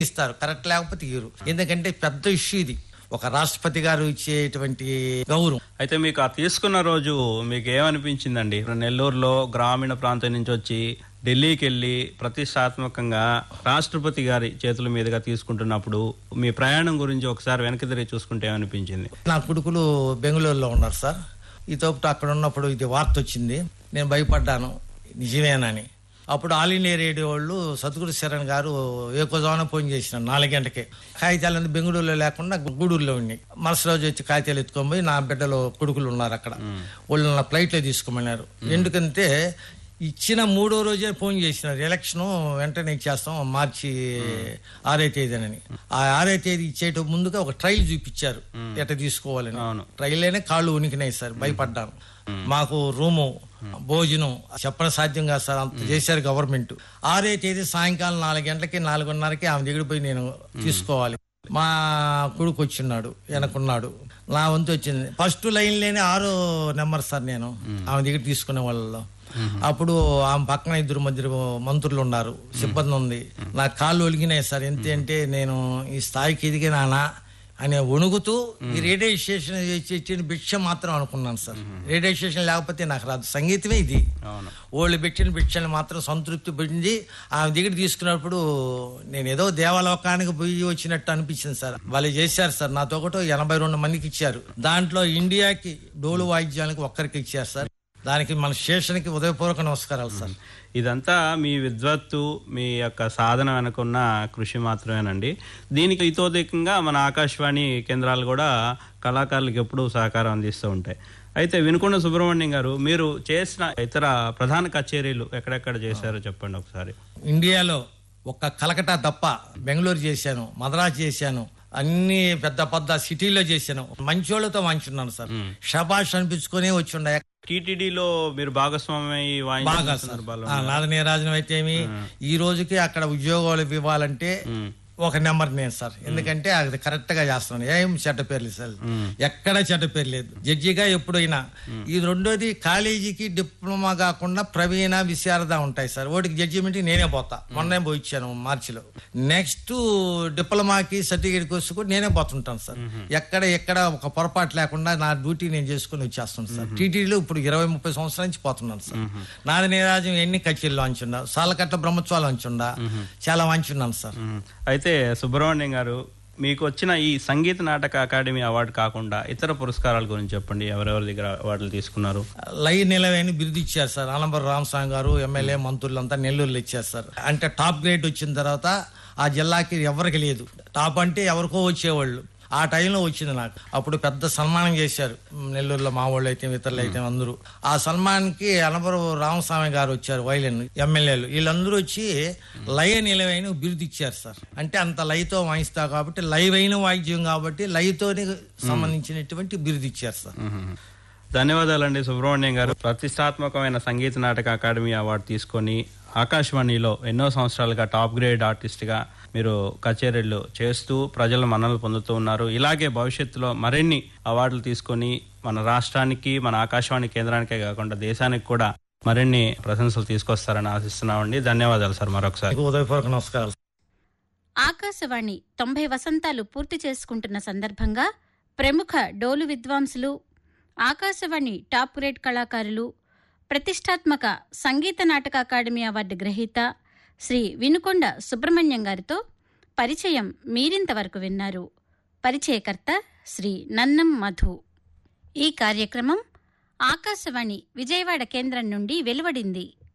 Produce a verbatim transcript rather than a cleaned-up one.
ఇస్తారు, కరెక్ట్ లేకపోతే ఇయ్యరు. ఎందుకంటే పెద్ద ఇష్యూ ఇది, ఒక రాష్ట్రపతి గారు ఇచ్చేటువంటి గౌరవం. అయితే మీకు ఆ తీసుకున్న రోజు మీకు ఏమనిపించిందండి? నెల్లూరులో గ్రామీణ ప్రాంతం నుంచి వచ్చి ఢిల్లీకి వెళ్ళి ప్రతిష్టాత్మకంగా రాష్ట్రపతి గారి చేతుల మీదుగా తీసుకుంటున్నప్పుడు మీ ప్రయాణం గురించి ఒకసారి వెనక్కి తిరిగి చూసుకుంటే ఏమనిపించింది? నా కొడుకులు బెంగళూరులో ఉన్నారు సార్. ఈ తోపుతో అక్కడ ఉన్నప్పుడు ఇది వార్త వచ్చింది, నేను భయపడ్డాను నిజమేనని. అప్పుడు ఆల్ ఇండియా రేడియో వాళ్ళు సద్గురు శరణ్ గారు ఏకోజామున ఫోన్ చేసినారు నాలుగు గంటకే. కాగితాలన్నీ బెంగళూరులో లేకుండా గూడూరులో ఉన్నాయి. మరుసటి రోజు వచ్చి కాగితాలు ఎత్తుకొని పోయి నా బిడ్డలు కొడుకులు ఉన్నారు అక్కడ, వాళ్ళు నా ఫ్లైట్లో తీసుకోమన్నారు. ఎందుకంటే ఇచ్చిన మూడో రోజే ఫోన్ చేసినారు, ఎలక్షన్ వెంటనే ఇచ్చేస్తాం మార్చి ఆరో తేదీనని. ఆ ఆరో తేదీ ఇచ్చేట ముందుగా ఒక ట్రైల్ చూపించారు ఎట్ట తీసుకోవాలని. ట్రైల్ అయినా కాళ్ళు ఉనికినాయి సార్, భయపడ్డాను. మాకు రూము భోజనం చెప్పడం సాధ్యం కాదు సార్, అంత చేశారు గవర్నమెంట్. ఆరో తేదీ సాయంకాలం నాలుగు గంటలకి నాలుగున్నరకి ఆమె దగ్గర పోయి నేను తీసుకోవాలి. మా కొడుకు వచ్చిన్నాడు, వెనకున్నాడు, నా వంతు వచ్చింది. ఫస్ట్ లైన్ లేని ఆరో నెంబర్ సార్ నేను ఆమె దగ్గర తీసుకునే వాళ్ళలో. అప్పుడు ఆమె పక్కన ఇద్దరు మధ్య మంత్రులు ఉన్నారు, సిబ్బంది ఉంది. నా కాళ్ళు ఒలిగినాయి సార్. ఎంత అంటే నేను ఈ స్థాయికి ఎదిగినానా అనే వణుకుతూ ఈ రేడియో స్టేషన్ ఇచ్చిన భిక్ష మాత్రం అనుకున్నాను సార్. రేడియో స్టేషన్ లేకపోతే నాకు రాదు, సంగీతమే ఇది. వాళ్ళు పెట్టిన భిక్షను మాత్రం సంతృప్తి పొంది ఆమె దగ్గర తీసుకున్నప్పుడు నేను ఏదో దేవలోకానికి పోయి వచ్చినట్టు అనిపించింది సార్. వాళ్ళు చేశారు సార్, నాతో ఒకటి ఎనభై రెండు మందికి ఇచ్చారు. దాంట్లో ఇండియాకి డోలు వాయిద్యానికి ఒక్కరికి ఇచ్చారు సార్. దానికి మన స్టేషన్కి ఉదయపూర్వక నమస్కారాలు సార్. ఇదంతా మీ విద్వత్తు, మీ యొక్క సాధన వెనుకున్న కృషి మాత్రమేనండి. దీనికి ఇతోధికంగా మన ఆకాశవాణి కేంద్రాలు కూడా కళాకారులకు ఎప్పుడూ సహకారం అందిస్తూ ఉంటాయి. అయితే వినుకొండ సుబ్రహ్మణ్యం గారు, మీరు చేసిన ఇతర ప్రధాన కచేరీలు ఎక్కడెక్కడ చేశారో చెప్పండి ఒకసారి. ఇండియాలో ఒక్క కలకటా తప్ప బెంగళూరు చేశాను, మద్రాసు చేశాను, అన్ని పెద్ద పెద్ద సిటీలో చేశాను. మంచోళ్ళతో వాయించున్నాను సార్, షబాష్ అనిపించుకునే వచ్చిండ. టీటీడీలో మీరు భాగస్వామి బాగా సార్, నాదనీరాజనం అయితేమి ఈ రోజుకి అక్కడ ఉద్యోగాలు ఇవ్వాలంటే ఒక నెంబర్ నేను సార్. ఎందుకంటే అది కరెక్ట్ గా చేస్తున్నాను, ఏం చెడ్డ పేర్లు సార్, ఎక్కడ చెడ్డ పేరు లేదు. జడ్జిగా ఎప్పుడైనా. ఇది రెండోది, కాలేజీకి డిప్లొమా కాకుండా ప్రవీణ విశారద ఉంటాయి సార్, వాటికి జడ్జిమెంట్ నేనే పోతా. మొన్నే పోయి ఇచ్చాను మార్చిలో. నెక్స్ట్ డిప్లొమాకి సర్టిఫికేట్ కోర్సు కూడా నేనే పోతుంటాను సార్. ఎక్కడ ఎక్కడ ఒక పొరపాటు లేకుండా నా డ్యూటీ నేను చేసుకుని వచ్చేస్తాను సార్. టీటీడీలో ఇప్పుడు ఇరవై ముప్పై సంవత్సరాల నుంచి పోతున్నాను సార్. నాది నీరాజం ఎన్ని కచేరీలు వాంచుండా, సాలకట్ల బ్రహ్మోత్సవాలు వాంచుండా, చాలా వాంచున్నాను సార్. అయితే సుబ్రహ్మణ్యం గారు, మీకు వచ్చిన ఈ సంగీత నాటక అకాడమీ అవార్డు కాకుండా ఇతర పురస్కారాల గురించి చెప్పండి. ఎవరెవరి దగ్గర అవార్డులు తీసుకున్నారు? లై నిలవేని బిరుదు ఇచ్చారు సార్. ఆలంబర్ రామస్వామి గారు, ఎమ్మెల్యే మంత్రులంతా నెల్లూరులో ఇచ్చారు సార్. అంటే టాప్ గ్రేడ్ వచ్చిన తర్వాత ఆ జిల్లాకి ఎవరికి లేదు. టాప్ అంటే ఎవరికో వచ్చేవాళ్ళు, ఆ టైంలో వచ్చింది నాకు. అప్పుడు పెద్ద సన్మానం చేశారు నెల్లూరులో, మా వాళ్ళు అయితే ఇతరులు అయితే అందరూ. ఆ సన్మానానికి అనబరు రామస్వామి గారు వచ్చారు, వైలిన్ ఎమ్మెల్యేలు వీళ్ళందరూ వచ్చి లయ నిలవైన బిరుదు ఇచ్చారు సార్. అంటే అంత లయతో వాయిస్తా కాబట్టి, లయవైన వాయిద్యం కాబట్టి లయతోని సంబంధించినటువంటి బిరుదు ఇచ్చారు సార్. ధన్యవాదాలండి సుబ్రహ్మణ్యం గారు. ప్రతిష్టాత్మకమైన సంగీత నాటక అకాడమీ అవార్డు తీసుకొని ఆకాశవాణిలో ఎన్నో సంవత్సరాలుగా టాప్ గ్రేడ్ ఆర్టిస్ట్ గా మీరు కచేరీలు చేస్తూ ప్రజల మన్ననలు పొందుతూ ఉన్నారు. ఇలాగే భవిష్యత్తులో మరిన్ని అవార్డులు తీసుకొని మన రాష్ట్రానికి, మన ఆకాశవాణి కేంద్రానికే కాకుండా దేశానికి కూడా మరిన్ని ప్రశంసలు తీసుకొస్తారని ఆశిస్తున్నామండి. ధన్యవాదాలు సార్. మరొకసారి ఉదయపూర్వక నమస్కారాలు. ఆకాశవాణి తొంభై వసంతాలు పూర్తి చేసుకుంటున్న సందర్భంగా ప్రముఖ డోలు విద్వాంసులు, ఆకాశవాణి టాప్ గ్రేడ్ కళాకారులు, ప్రతిష్టాత్మక సంగీత నాటక అకాడమీ అవార్డు గ్రహీత శ్రీ వినుకొండ సుబ్రహ్మణ్యం గారితో పరిచయం మీరింతవరకు విన్నారు. పరిచయకర్త శ్రీ నన్నం మధు. ఈ కార్యక్రమం ఆకాశవాణి విజయవాడ కేంద్రం నుండి వెలువడింది.